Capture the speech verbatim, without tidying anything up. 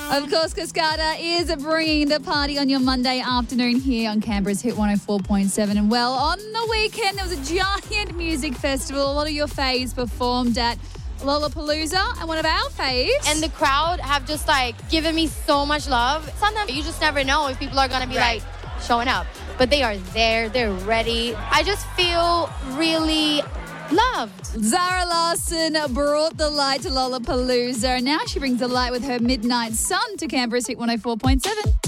Of course, Cascada is bringing the party on your Monday afternoon here on Canberra's Hit one oh four point seven. And well, on the weekend, there was a giant music festival. A lot of your faves performed at Lollapalooza, and one of our faves. And the crowd have just like given me so much love. Sometimes you just never know if people are going to be Right. like showing up. But they are there. They're ready. I just feel really loved. Zara Larsson brought the light to Lollapalooza. Now she brings the light with her Midnight Sun to Canberra's Hit one oh four point seven.